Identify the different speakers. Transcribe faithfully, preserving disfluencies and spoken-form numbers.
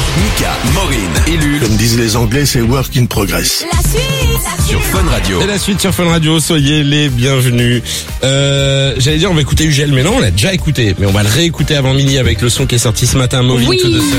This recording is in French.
Speaker 1: Mika, Maureen et Lulu.
Speaker 2: Comme disent les Anglais, c'est work in progress.
Speaker 3: La suite
Speaker 1: Sur Fun Radio.
Speaker 4: Et la suite sur Fun Radio, soyez les bienvenus. Euh, j'allais dire on va écouter Ugel, mais non, on l'a déjà écouté. Mais on va le réécouter avant midi avec le son qui est sorti ce matin, Moving
Speaker 3: Oui.
Speaker 4: to the Sun.